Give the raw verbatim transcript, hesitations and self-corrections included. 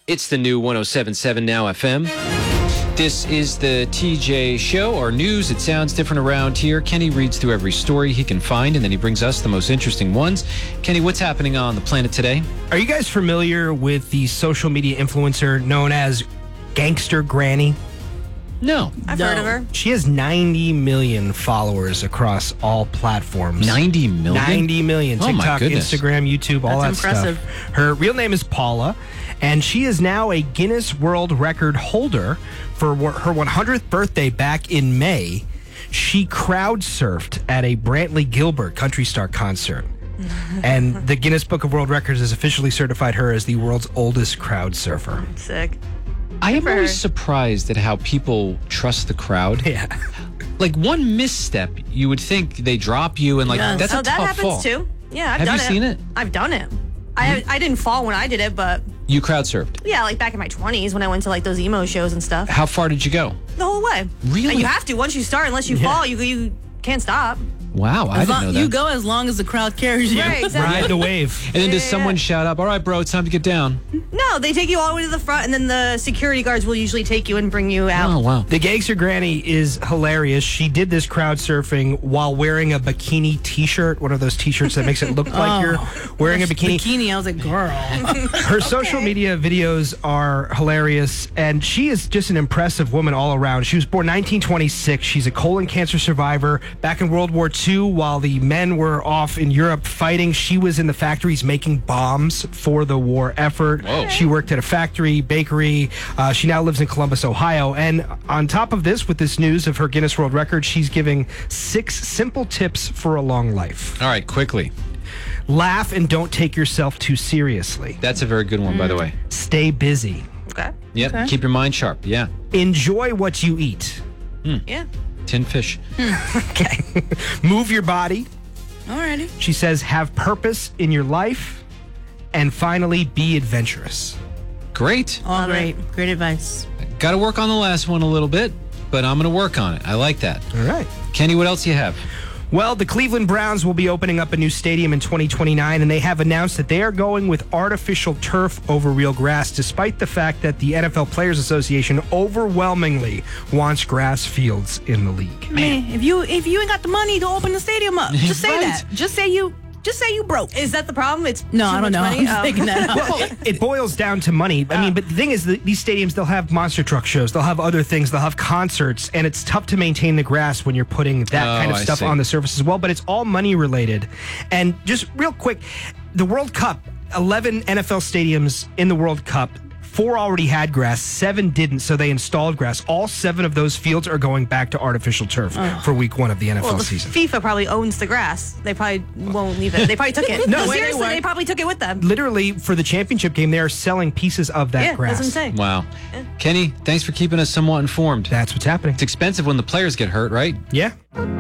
It's the new one oh seven point seven Now F M. This is the T J Show, our news. It sounds different around here. Kenny reads through every story he can find, and then he brings us the most interesting ones. Kenny, what's happening on the planet today? Are you guys familiar with the social media influencer known as Gangster Granny? No. I've no. heard of her. She has ninety million followers across all platforms. ninety million? ninety million. Oh, my TikTok, goodness. Instagram, YouTube, all That's that impressive. stuff. Her real name is Paula, and she is now a Guinness World Record holder for her one hundredth birthday back in May. She crowd surfed at a Brantley Gilbert country star concert. And the Guinness Book of World Records has officially certified her as the world's oldest crowd surfer. Sick. I am for her. always surprised at how people trust the crowd. Yeah. Like one misstep, you would think they drop you, and like Yes. that's oh, a that tough happens fall. too. Yeah, I've Have done you it. seen it? I've done it. I I didn't fall when I did it, but You crowd surfed. yeah, like back in my twenties when I went to like those emo shows and stuff. How far did you go? The whole way. Really? And you have to once you start. Unless you fall, you you can't stop. Wow, I As didn't long, know that. you go as long as the crowd carries you. Right, exactly. Ride the wave. and then does Yeah. someone shout up, "All right, bro, it's time to get down"? No, they take you all the way to the front, and then the security guards will usually take you and bring you out. Oh wow. The Gangster Granny is hilarious. She did this crowd surfing while wearing a bikini t-shirt, one of those t-shirts that makes it look like you're wearing a bikini. Bikini, I was like, girl. Her social media videos are hilarious, and she is just an impressive woman all around. She was born nineteen twenty-six. She's a colon cancer survivor. Back in World War Two, while the men were off in Europe fighting, she was in the factories making bombs for the war effort. Whoa. She worked at a factory, bakery. Uh, she now lives in Columbus, Ohio. And on top of this, with this news of her Guinness World Record, she's giving six simple tips for a long life. All right, quickly. Laugh and don't take yourself too seriously. That's a very good one, by the way. Stay busy. Okay. Yep. Okay. Keep your mind sharp. Yeah. Enjoy what you eat. Yeah. Tin fish. Okay. Move your body. Alrighty. She says, have purpose in your life. And finally, be adventurous. Great. All Love great. Great advice. Got to work on the last one a little bit, but I'm going to work on it. I like that. All right. Kenny, what else you have? Well, the Cleveland Browns will be opening up a new stadium in twenty twenty-nine, and they have announced that they are going with artificial turf over real grass, despite the fact that the N F L Players Association overwhelmingly wants grass fields in the league. Man, if you if you ain't got the money to open the stadium up, just say Right. that. Just say you just say you broke. Is that the problem? It's No, too I don't much know. money? I'm just Oh. thinking that. Well, it, it boils down to money. I mean, but the thing is, that these stadiums, they'll have monster truck shows, they'll have other things, they'll have concerts, and it's tough to maintain the grass when you're putting that Oh, kind of I stuff see. on the surface as well. But it's all money related. And just real quick, the World Cup, eleven N F L stadiums in the World Cup. Four already had grass, seven didn't, so they installed grass. All seven of those fields are going back to artificial turf for week one of the N F L Well, the season. FIFA probably owns the grass. They probably won't leave it. They probably took it. No, no, they seriously, won't. they probably took it with them. Literally, for the championship game, they are selling pieces of that Yeah, grass. that's what I'm saying. Wow. Kenny, thanks for keeping us somewhat informed. That's what's happening. It's expensive when the players get hurt, right? Yeah.